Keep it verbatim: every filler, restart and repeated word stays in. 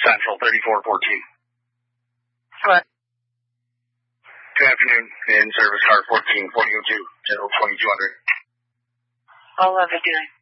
Central, thirty-four fourteen. What? Good afternoon. In service car fourteen forty oh two, General twenty-two hundred. All of it doing.